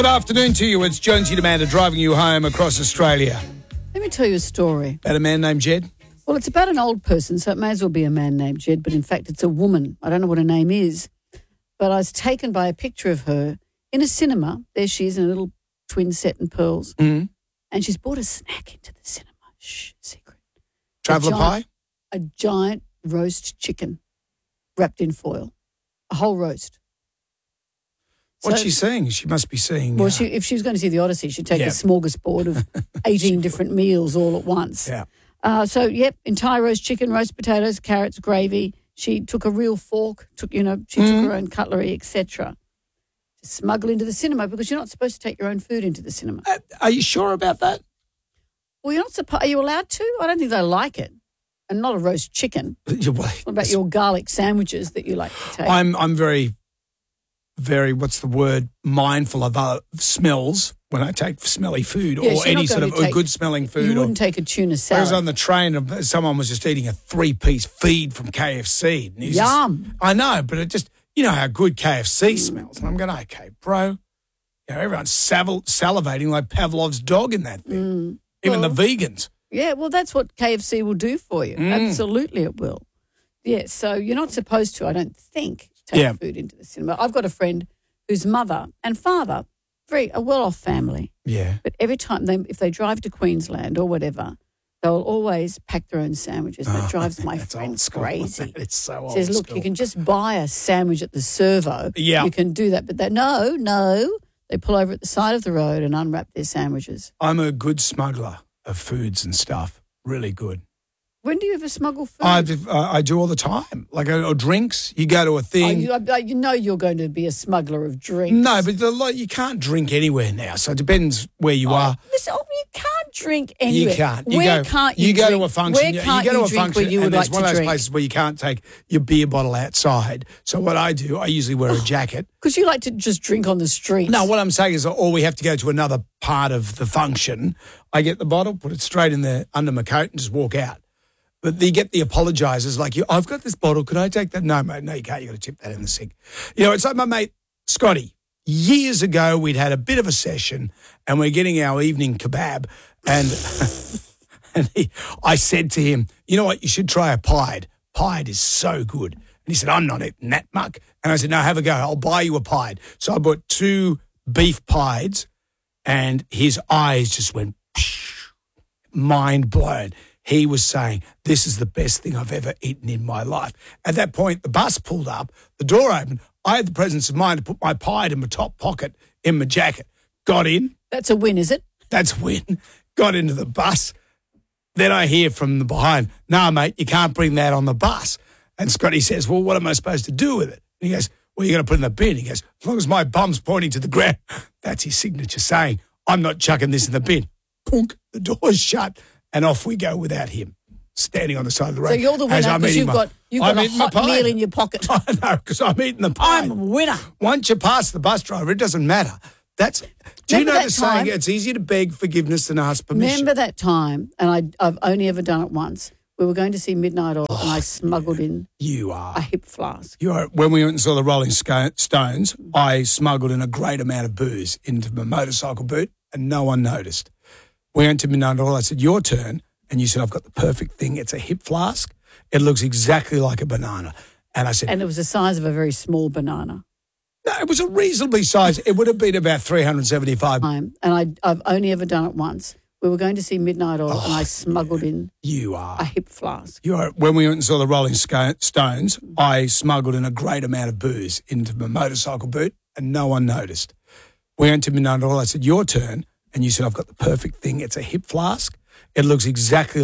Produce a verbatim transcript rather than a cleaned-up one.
Good afternoon to you. It's Jonesy and Amanda driving you home across Australia. Let me tell you a story. About a man named Jed? Well, it's about an old person, so it may as well be a man named Jed, but in fact it's a woman. I don't know what her name is, but I was taken by a picture of her in a cinema. There she is in a little twin set and pearls. Mm. And she's brought a snack into the cinema. Shh, secret. Traveller pie? A giant roast chicken wrapped in foil. A whole roast. What's So- she seeing? She must be seeing... Well, uh, she, if she was going to see the Odyssey, she'd take Yeah. a smorgasbord of eighteen different meals all at once. Yeah. Uh, so, yep, entire roast chicken, roast potatoes, carrots, gravy. She took a real fork, took, you know, she Mhm. took her own cutlery, et cetera. To smuggle into the cinema because you're not supposed to take your own food into the cinema. Uh, are you sure about that? Well, you're not supposed. Are you allowed to? I don't think they like it, and not a roast chicken. Well, What about your garlic sandwiches that you like to take? I'm, I'm very, very, what's the word, mindful of uh, smells when I take smelly food Yes, or you're any not sort going of to take- good-smelling food. you or, wouldn't take a tuna I salad. was on the train and someone was just eating a three-piece feed from K F C. And he was just- Yum. I know, but it just, you know how good K F C smells. And I'm going, okay, bro. You know, everyone's sal- salivating like Pavlov's dog in that thing. Even Well- the vegans. Yeah, well, that's what K F C will do for you. Mm. Absolutely, it will. Yeah, so you're not supposed to, I don't think, take Yeah. food into the cinema. I've got a friend whose mother and father, very a well-off family, Yeah. but every time they, if they drive to Queensland or whatever, they'll always pack their own sandwiches. That Oh, drives my that's friend old school. crazy. It's so old Says, look, school. you can just buy a sandwich at the servo. Yeah. You can do that, but they no, no. They pull over at the side of the road and unwrap their sandwiches. I'm a good smuggler of foods and stuff. Really good. When do you ever smuggle food? I, I do all the time. Like, or drinks. You go to a Oh, thing. you, I- you know you're going to be a smuggler of drinks. No, but the, like, you can't drink anywhere now. So it depends where you are. Listen, oh, you can't drink anywhere. You can't. You Where go, can't you, go drink? to a function. Where you, can't you go to a drink function, where you and would there's like one to of those drink? places where you can't take your beer bottle outside. So what I do, I usually wear a jacket. Because you like to just drink on the streets. No, what I'm saying is, or we have to go to another part of the function. I get the bottle, put it straight in there under my coat, and just walk out. But you get the apologisers like, you. I've got this bottle. Could I take that? No, mate. No, you can't. You got to tip that in the sink. You know, it's like my mate Scotty. Years ago, we'd had a bit of a session, and we're getting our evening kebab, and and he, I said to him, you know what? You should try a pied. Pied is so good. And he said, I'm not eating that muck. And I said, no, have a go. I'll buy you a pied. So I bought two beef pieds, and his eyes just went mind blown. He was saying, this is the best thing I've ever eaten in my life. At that point, the bus pulled up, the door opened. I had the presence of mind to put my pied in my top pocket in my jacket. Got in. That's a win, is it? That's a win. Got into the bus. Then I hear from the behind, no, mate, you can't bring that on the bus. And Scotty says, well, what am I supposed to do with it? And he goes, well, you're going to put it in the bin. He goes, as long as my bum's pointing to the ground. That's his signature saying, I'm not chucking this in the bin. Punk, the door's shut, and off we go without him, standing on the side of the road. So you're the as winner I'm because eating you've my- got, you've I'm got a eating my hot pie. meal in your pocket. I know, because I'm eating the pie. I'm a winner. Once you pass the bus driver, it doesn't matter. That's. Do you Remember know that the saying? time- It's easier to beg forgiveness than ask permission. Remember that time, and I, I've only ever done it once, we were going to see Midnight Oil and I smuggled in You are. a hip flask. You are. When we went and saw the Rolling Sco- Stones, I smuggled in a great amount of booze into my motorcycle boot, and no one noticed. We went to Midnight Oil. I said, your turn. And you said, I've got the perfect thing. It's a hip flask. It looks exactly like a banana. And I said, And it was the size of a very small banana. no, it was a reasonably sized. It would have been about three hundred seventy-five. Time, and I, I've only ever done it once. We were going to see Midnight Oil and I smuggled in You a are. hip flask. You are. When we went and saw the Rolling Sco- Stones, I smuggled in a great amount of booze into my motorcycle boot, and no one noticed. We went to Midnight Oil. I said, your turn. And you said, I've got the perfect thing. It's a hip flask. It looks exactly